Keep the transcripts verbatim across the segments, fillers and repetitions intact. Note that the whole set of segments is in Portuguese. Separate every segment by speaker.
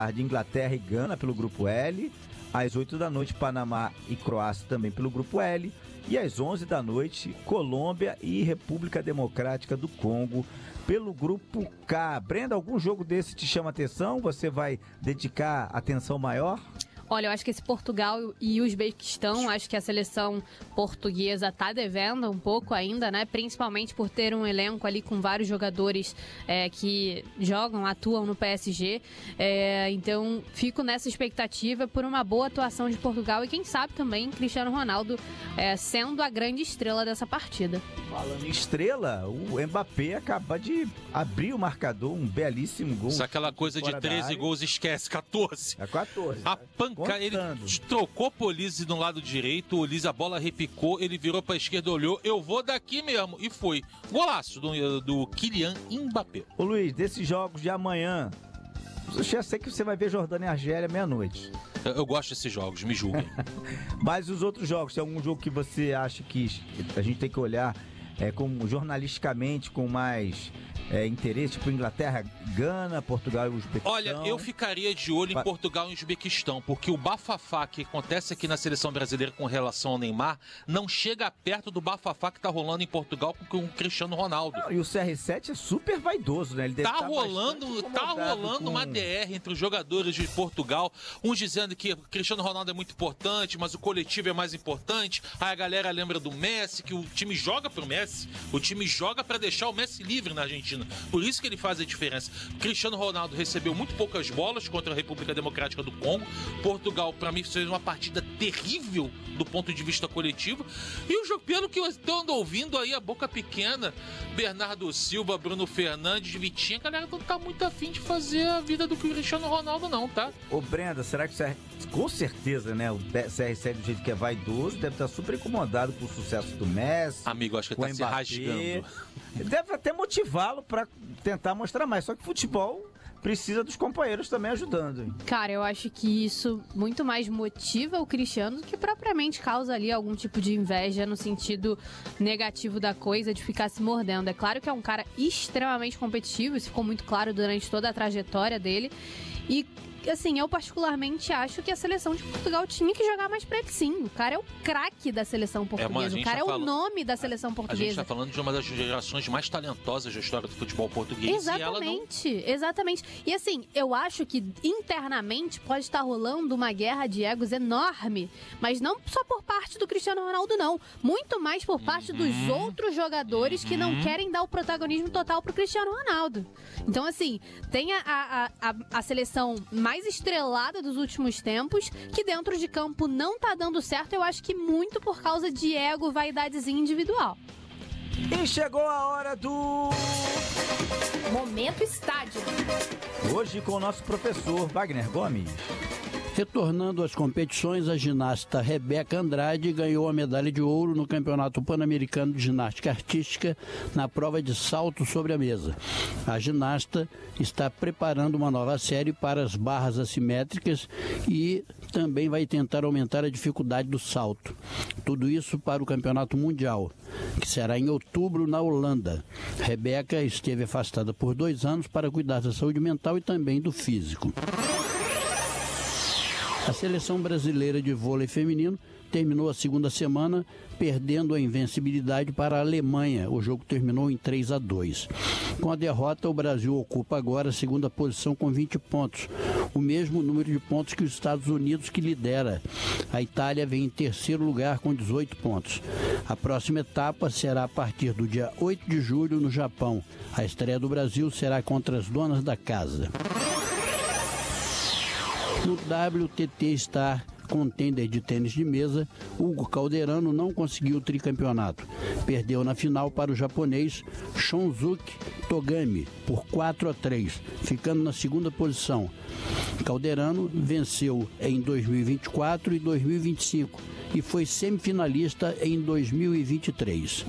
Speaker 1: tarde, Inglaterra e Gana pelo grupo L. Às oito da noite, Panamá e Croácia também pelo grupo L. E às onze da noite, Colômbia e República Democrática do Congo pelo grupo K. Brenda, algum jogo desse te chama atenção? Você vai dedicar atenção maior?
Speaker 2: Olha, eu acho que esse Portugal e Uzbequistão, acho que a seleção portuguesa tá devendo um pouco ainda, né? Principalmente por ter um elenco ali com vários jogadores é, que jogam, atuam no P S G. É, então, fico nessa expectativa por uma boa atuação de Portugal e quem sabe também Cristiano Ronaldo é, sendo a grande estrela dessa partida.
Speaker 1: Falando em estrela, o Mbappé acaba de abrir o marcador, um belíssimo gol.
Speaker 3: Só aquela coisa de treze gols, esquece, catorze.
Speaker 1: É catorze.
Speaker 3: A panca, ele trocou pro Olise no lado direito, o Olise, a bola repicou, ele virou pra esquerda, olhou, eu vou daqui mesmo, e foi. Golaço do, do Kylian Mbappé.
Speaker 1: Ô Luiz, desses jogos de amanhã, eu já sei que você vai ver Jordânia e Argélia meia-noite.
Speaker 3: Eu, eu gosto desses jogos, me julguem.
Speaker 1: Mas os outros jogos, tem algum jogo que você acha que a gente tem que olhar é, como jornalisticamente com mais é, interesse, tipo Inglaterra, Gana, Portugal e Uzbequistão?
Speaker 3: Olha, eu ficaria de olho em Portugal e Uzbequistão, porque o bafafá que acontece aqui na seleção brasileira com relação ao Neymar não chega perto do bafafá que tá rolando em Portugal com o Cristiano Ronaldo.
Speaker 1: Não, e o C R sete é super vaidoso, né? Ele deve
Speaker 3: tá
Speaker 1: tá
Speaker 3: rolando, tá rolando com... uma D R entre os jogadores de Portugal, uns dizendo que o Cristiano Ronaldo é muito importante, mas o coletivo é mais importante. Aí a galera lembra do Messi, que o time joga pro Messi, o time joga pra deixar o Messi livre na Argentina. Por isso que ele faz a diferença. Cristiano Ronaldo recebeu muito poucas bolas contra a República Democrática do Congo. Portugal, pra mim, fez uma partida terrível do ponto de vista coletivo. E o jogo, pelo que eu estou ouvindo aí, a boca pequena, Bernardo Silva, Bruno Fernandes, Vitinha, a galera não tá muito afim de fazer a vida do Cristiano Ronaldo, não, tá?
Speaker 1: Ô, Brenda, será que você, com certeza, né, o C R sete do jeito que é vaidoso, deve estar super incomodado com o sucesso do Messi.
Speaker 3: Amigo, acho que tá se rasgando.
Speaker 1: Deve até motivá-lo pra tentar mostrar mais, só que futebol precisa dos companheiros também ajudando, hein?
Speaker 2: Cara, eu acho que isso muito mais motiva o Cristiano do que propriamente causa ali algum tipo de inveja no sentido negativo da coisa, de ficar se mordendo. É claro que é um cara extremamente competitivo, isso ficou muito claro durante toda a trajetória dele. E assim, eu particularmente acho que a seleção de Portugal tinha que jogar mais pra ele, sim. O cara é o craque da seleção portuguesa, é, o cara é o fala... nome da seleção portuguesa.
Speaker 3: A gente tá falando de uma das gerações mais talentosas da história do futebol português.
Speaker 2: Exatamente,
Speaker 3: e ela não...
Speaker 2: exatamente. E assim, eu acho que internamente pode estar rolando uma guerra de egos enorme, mas não só por parte do Cristiano Ronaldo, não. Muito mais por parte uhum. dos outros jogadores uhum. que não querem dar o protagonismo total pro Cristiano Ronaldo. Então, assim, tem a, a, a, a seleção mais mais estrelada dos últimos tempos, que dentro de campo não tá dando certo, eu acho que muito por causa de ego, vaidadezinha individual.
Speaker 1: E chegou a hora do...
Speaker 4: Momento Estádio.
Speaker 1: Hoje com o nosso professor Wagner Gomes.
Speaker 5: Retornando às competições, a ginasta Rebeca Andrade ganhou a medalha de ouro no Campeonato Pan-Americano de Ginástica Artística na prova de salto sobre a mesa. A ginasta está preparando uma nova série para as barras assimétricas e também vai tentar aumentar a dificuldade do salto. Tudo isso para o Campeonato Mundial, que será em outubro na Holanda. Rebeca esteve afastada por dois anos para cuidar da saúde mental e também do físico. A seleção brasileira de vôlei feminino terminou a segunda semana perdendo a invencibilidade para a Alemanha. O jogo terminou em três a dois. Com a derrota, o Brasil ocupa agora a segunda posição com vinte pontos, o mesmo número de pontos que os Estados Unidos, que lidera. A Itália vem em terceiro lugar com dezoito pontos. A próxima etapa será a partir do dia oito de julho no Japão. A estreia do Brasil será contra as donas da casa. No W T T Star Contender de tênis de mesa, Hugo Calderano não conseguiu o tricampeonato. Perdeu na final para o japonês Shunsuke Togami por quatro a três, ficando na segunda posição. Calderano venceu em dois mil e vinte e quatro e dois mil e vinte e cinco e foi semifinalista em dois mil e vinte e três.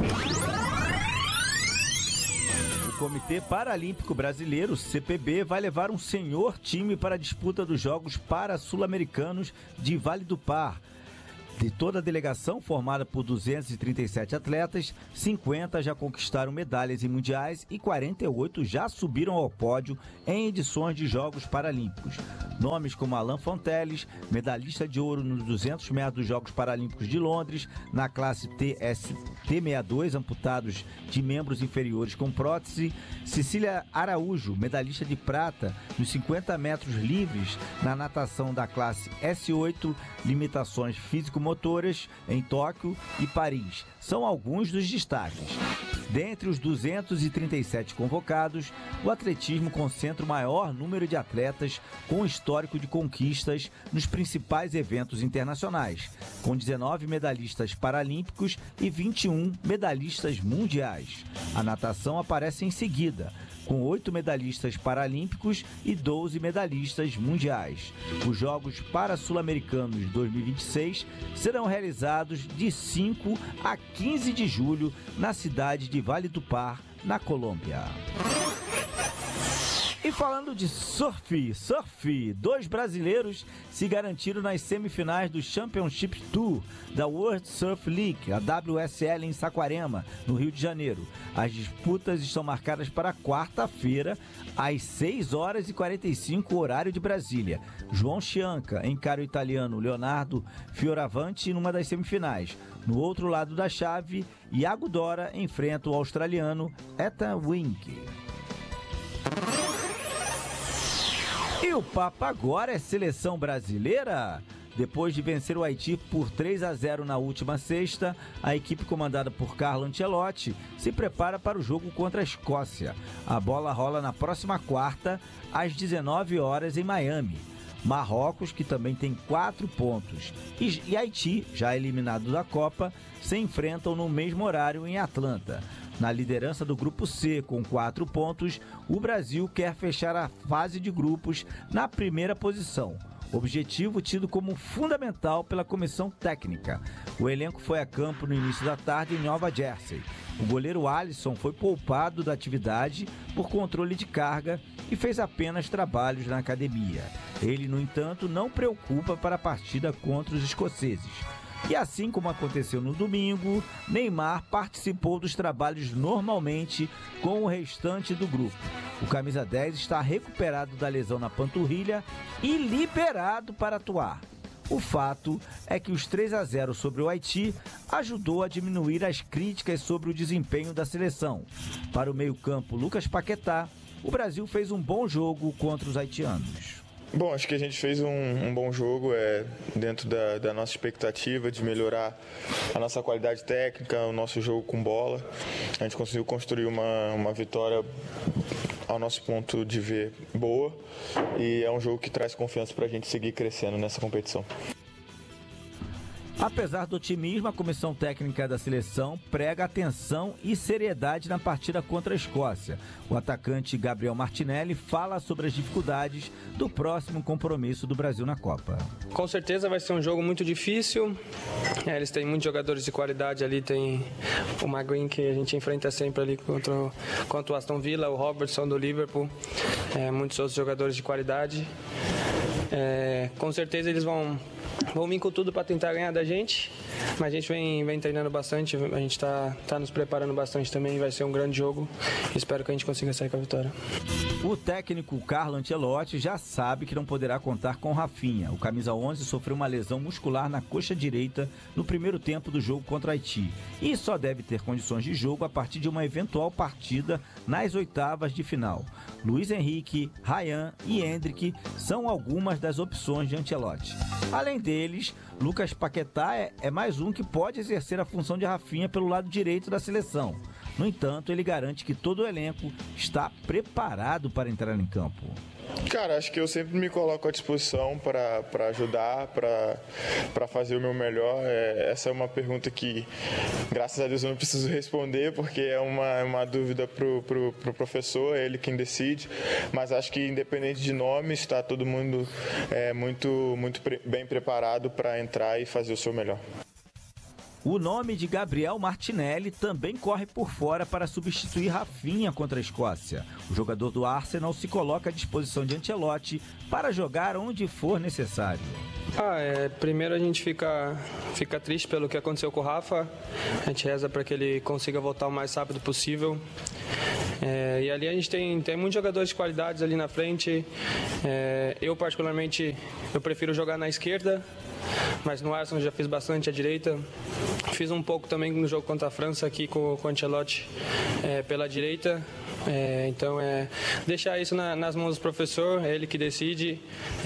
Speaker 1: O Comitê Paralímpico Brasileiro, C P B, vai levar um senhor time para a disputa dos Jogos Para-Sul-Americanos de Vale do Par. De toda a delegação, formada por duzentos e trinta e sete atletas, cinquenta já conquistaram medalhas em mundiais e quarenta e oito já subiram ao pódio em edições de Jogos Paralímpicos. Nomes como Alain Fonteles, medalhista de ouro nos duzentos metros dos Jogos Paralímpicos de Londres, na classe T S T sessenta e dois, amputados de membros inferiores com prótese. Cecília Araújo, medalhista de prata nos cinquenta metros livres na natação da classe S oito, limitações físico-motoras, em Tóquio e Paris. São alguns dos destaques. Dentre os duzentos e trinta e sete convocados, o atletismo concentra o maior número de atletas com histórico de conquistas nos principais eventos internacionais, com dezenove medalhistas paralímpicos e vinte e um medalhistas mundiais. A natação aparece em seguida, com oito medalhistas paralímpicos e doze medalhistas mundiais. Os Jogos Para-Sul-Americanos dois mil e vinte e seis serão realizados de cinco a quinze de julho na cidade de Valledupar, na Colômbia. E falando de surf, surf, dois brasileiros se garantiram nas semifinais do Championship Tour da World Surf League, a W S L em Saquarema, no Rio de Janeiro. As disputas estão marcadas para quarta-feira, às seis horas e quarenta e cinco, horário de Brasília. João Chianca encara o italiano Leonardo Fioravanti numa das semifinais. No outro lado da chave, Iago Dora enfrenta o australiano Ethan Wink. E o papo agora é seleção brasileira? Depois de vencer o Haiti por três a zero na última sexta, a equipe comandada por Carlo Ancelotti se prepara para o jogo contra a Escócia. A bola rola na próxima quarta, às dezenove horas, em Miami. Marrocos, que também tem quatro pontos, e Haiti, já eliminado da Copa, se enfrentam no mesmo horário em Atlanta. Na liderança do Grupo C, com quatro pontos, o Brasil quer fechar a fase de grupos na primeira posição. Objetivo tido como fundamental pela comissão técnica. O elenco foi a campo no início da tarde em Nova Jersey. O goleiro Alisson foi poupado da atividade por controle de carga e fez apenas trabalhos na academia. Ele, no entanto, não preocupa para a partida contra os escoceses. E assim como aconteceu no domingo, Neymar participou dos trabalhos normalmente com o restante do grupo. O camisa dez está recuperado da lesão na panturrilha e liberado para atuar. O fato é que os três a zero sobre o Haiti ajudou a diminuir as críticas sobre o desempenho da seleção. Para o meio-campo Lucas Paquetá, o Brasil fez um bom jogo contra os haitianos.
Speaker 6: Bom, acho que a gente fez um, um bom jogo é, dentro da, da nossa expectativa de melhorar a nossa qualidade técnica, o nosso jogo com bola. A gente conseguiu construir uma, uma vitória, ao nosso ponto de ver, boa, e é um jogo que traz confiança para a gente seguir crescendo nessa competição.
Speaker 1: Apesar do otimismo, a comissão técnica da seleção prega atenção e seriedade na partida contra a Escócia. O atacante Gabriel Martinelli fala sobre as dificuldades do próximo compromisso do Brasil na Copa.
Speaker 7: Com certeza vai ser um jogo muito difícil. É, eles têm muitos jogadores de qualidade ali. Tem o Maguire, que a gente enfrenta sempre ali contra, contra o Aston Villa, o Robertson do Liverpool. É, muitos outros jogadores de qualidade. É, com certeza eles vão... Vão vir com tudo para tentar ganhar da gente, mas a gente vem, vem treinando bastante, a gente está tá nos preparando bastante também, vai ser um grande jogo, espero que a gente consiga sair com a vitória.
Speaker 1: O técnico Carlo Ancelotti já sabe que não poderá contar com Rafinha. O camisa onze sofreu uma lesão muscular na coxa direita no primeiro tempo do jogo contra o Haiti e só deve ter condições de jogo a partir de uma eventual partida nas oitavas de final. Luiz Henrique, Ryan e Endrick são algumas das opções de Ancelotti. Além deles, Lucas Paquetá é, é mais um que pode exercer a função de Rafinha pelo lado direito da seleção. No entanto, ele garante que todo o elenco está preparado para entrar em campo.
Speaker 6: Cara, acho que eu sempre me coloco à disposição para ajudar, para fazer o meu melhor. É, essa é uma pergunta que, graças a Deus, eu não preciso responder, porque é uma, uma dúvida para o pro, pro professor, é ele quem decide. Mas acho que, independente de nomes, está todo mundo é, muito, muito pre- bem preparado para entrar e fazer o seu melhor.
Speaker 1: O nome de Gabriel Martinelli também corre por fora para substituir Rafinha contra a Escócia. O jogador do Arsenal se coloca à disposição de Ancelotti para jogar onde for necessário.
Speaker 7: Ah, é, primeiro a gente fica, fica triste pelo que aconteceu com o Rafa. A gente reza para que ele consiga voltar o mais rápido possível. É, e ali a gente tem, tem muitos jogadores de qualidades ali na frente. É, eu, particularmente, eu prefiro jogar na esquerda, mas no Arsenal já fiz bastante à direita. Fiz um pouco também no jogo contra a França aqui com, com o Ancelotti é, pela direita. É, então, é deixar isso na, nas mãos do professor, é ele que decide.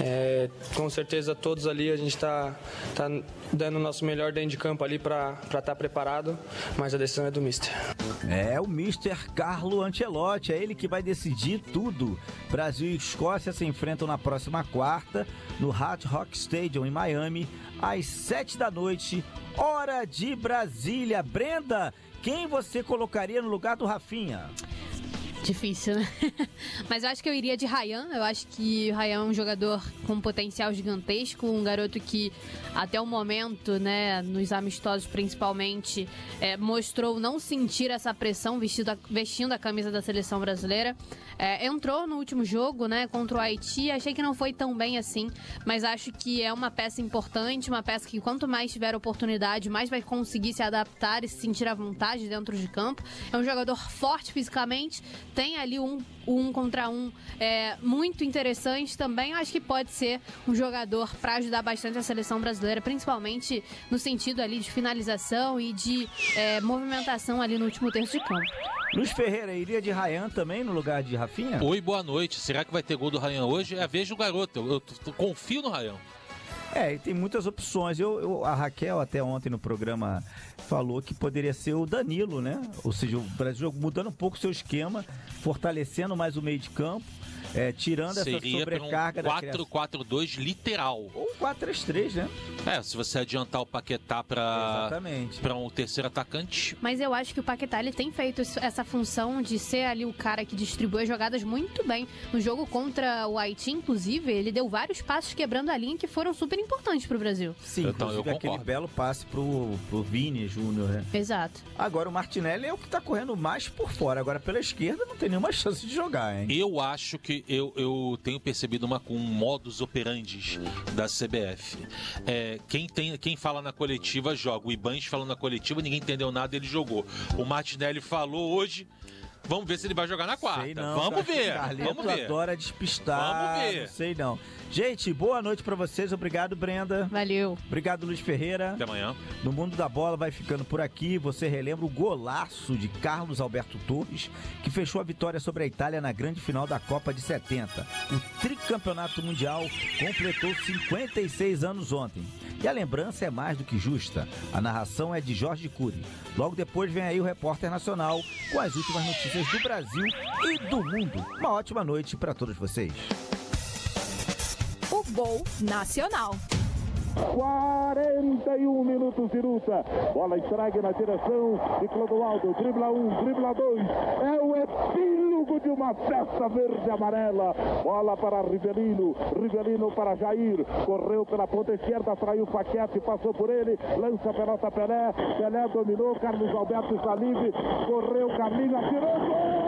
Speaker 7: É, com certeza, todos ali a gente está tá dando o nosso melhor dentro de campo ali para estar preparado, mas a decisão é do mister.
Speaker 1: É o mister Carlo Ancelotti, é ele que vai decidir tudo. Brasil e Escócia se enfrentam na próxima quarta, no Hard Rock Stadium, em Miami, às sete da noite, hora de Brasília. Brenda, quem você colocaria no lugar do Rafinha?
Speaker 2: Difícil, né? Mas eu acho que eu iria de Ryan. Eu acho que o Ryan é um jogador com um potencial gigantesco, um garoto que até o momento, né, nos amistosos principalmente, é, mostrou não sentir essa pressão vestindo a, vestindo a camisa da seleção brasileira. É, entrou no último jogo, né, contra o Haiti. Achei que não foi tão bem assim, mas acho que é uma peça importante, uma peça que quanto mais tiver oportunidade, mais vai conseguir se adaptar e se sentir à vontade dentro de campo. É um jogador forte fisicamente, tem ali um, um contra um é, muito interessante também. Acho que pode ser um jogador para ajudar bastante a seleção brasileira, principalmente no sentido ali de finalização e de é, movimentação ali no último terço de campo.
Speaker 1: Luiz Ferreira, iria de Ryan também no lugar de Rafinha?
Speaker 3: Oi, boa noite. Será que vai ter gol do Ryan hoje? É a vez do garoto. Eu, eu, eu confio no Ryan.
Speaker 1: É, e tem muitas opções. Eu, eu, a Raquel, até ontem no programa, falou que poderia ser o Danilo, né? Ou seja, o Brasil mudando um pouco o seu esquema, fortalecendo mais o meio de campo, é, tirando
Speaker 3: Seria
Speaker 1: essa sobrecarga
Speaker 3: um quatro quatro dois literal.
Speaker 1: Ou quatro três três, né?
Speaker 3: É, se você adiantar o Paquetá para para um terceiro atacante.
Speaker 2: Mas eu acho que o Paquetá ele tem feito essa função de ser ali o cara que distribui as jogadas muito bem. No jogo contra o Haiti, inclusive, ele deu vários passos quebrando a linha que foram super importantes pro Brasil.
Speaker 1: Sim, então, inclusive aquele belo passe pro, pro Vini Júnior, né?
Speaker 2: Exato.
Speaker 1: Agora o Martinelli é o que tá correndo mais por fora. Agora pela esquerda não tem nenhuma chance de jogar, hein?
Speaker 3: Eu acho que eu, eu tenho percebido uma com modus operandi da C B F. É, quem, tem, quem fala na coletiva joga. O Ibanez falou na coletiva, ninguém entendeu nada, ele jogou. O Martinelli falou hoje. Vamos ver se ele vai jogar na quarta.
Speaker 1: Não,
Speaker 3: vamos ver.
Speaker 1: Carleto
Speaker 3: vamos ver.
Speaker 1: Adora despistar.
Speaker 3: Vamos ver.
Speaker 1: Não sei não. Gente, boa noite pra vocês. Obrigado, Brenda.
Speaker 2: Valeu.
Speaker 1: Obrigado, Luiz Ferreira.
Speaker 3: Até amanhã.
Speaker 1: No Mundo da Bola vai ficando por aqui. Você relembra o golaço de Carlos Alberto Torres, que fechou a vitória sobre a Itália na grande final da Copa de setenta. O tricampeonato mundial completou cinquenta e seis anos ontem. E a lembrança é mais do que justa. A narração é de Jorge Cury. Logo depois vem aí o repórter nacional com as últimas notícias do Brasil e do mundo. Uma ótima noite para todos vocês.
Speaker 4: O Gol Nacional.
Speaker 8: quarenta e um minutos de luta. Bola entregue na direção de Clodoaldo. Dribla um, dribla dois. É o epílogo de uma festa verde e amarela. Bola para Rivelino. Rivelino para Jair. Correu pela ponta esquerda, traiu o Paquete, passou por ele. Lança a pelota Pelé. Pelé dominou. Carlos Alberto está livre. Correu, Carlinhos, atirou. Gol!